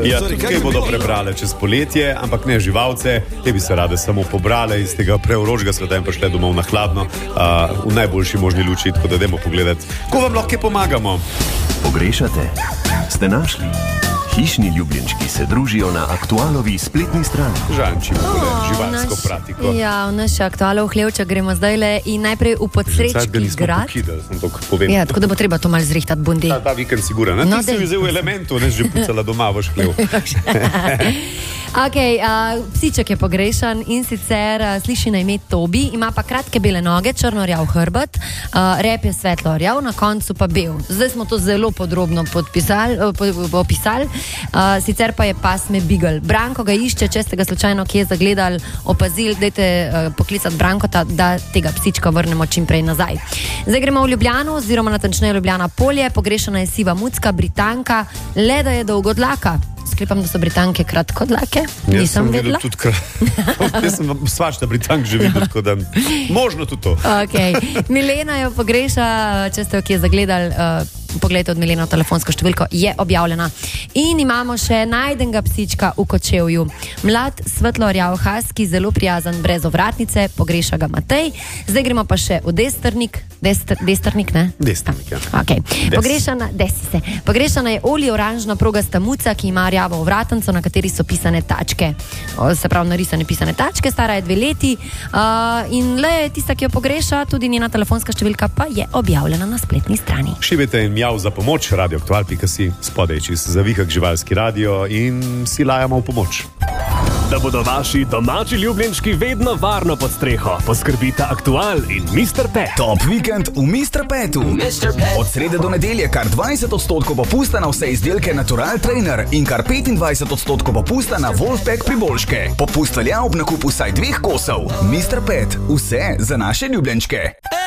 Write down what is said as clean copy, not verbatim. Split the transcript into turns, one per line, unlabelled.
Ja, tudi kaj bodo prebrale čez poletje, ampak ne živalce, te bi se rade samo pobrale iz tega preorožga sveta in prišle domov na hladno, v najboljši možni luči, tako da dajmo pogledati, ko vam lahko pomagamo.
Pogrešate? Ste našli? Hišni ljubljenčki se družijo na Aktualovi spletni strani.
Žanči, živalsko pratiko.
Ja, v naš Aktualov hlevček gremo zdajle in najprej v Podsrečki grad. Ja, tako da bo treba to malo zrihtati, bundi.
Ta vikend sigura, ne? Ti si vzel elementu, ne že pucala doma v šhlev.
Ok, psiček je pogrešan in sicer sliši na ime Tobi, ima pa kratke bele noge, črno-rjav hrbet, rep je svetlo-rjav, na koncu pa bel. Zdaj smo to zelo podrobno opisali, sicer pa je pasme Beagle. Branko ga išče, če ste ga slučajno kje zagledali, opazili, dajte poklicati Brankota, da tega psička vrnemo čim prej nazaj. Zdaj gremo v Ljubljano, oziroma natančneje Ljubljana polje, pogrešana je siva mucka, Britanka, le da je dolgodlaka. Sklepam, da so Britanke kratkodlake. Nisem vedela.
Jaz sem svačta Britank že videl, tako da možno tudi to.
Okay. Milena jo pogreša, če ste jo kje zagledali, poglejte od Milena telefonsko številko, je objavljena. In imamo še najdenega psička v Kočevju. Mlad, svetlo-rjav husky, zelo prijazen, brez ovratnice, pogreša ga Matej. Zdaj gremo pa še v Destrnik, ne?
Destrnik, ja.
Okay. Pogrešana je Oli oranžna progasta muca, ki ima rjavo ovratnico, na kateri so pisane tačke. Se pravi, narisane pisane tačke, stara je 2 leti in le je tista, ki jo pogreša, tudi njena telefonska številka pa je objavljena na spletni strani.
Šibite in mjav za pomoč, radioaktual.si, spodaj čist zavihak živalski radio in si lajamo v pomoč.
Da bodo vaši domači ljubljenčki vedno varno pod streho, poskrbita Aktual in Mr. Pet.
Top vikend v Mr. Petu. Od srede do nedelje kar 20% popusta na vse izdelke Natural Trainer in kar 25% popusta na Wolfpack priboljške. Popust velja ob nakupu vsaj 2 kosov. Mr. Pet, vse za naše ljubljenčke.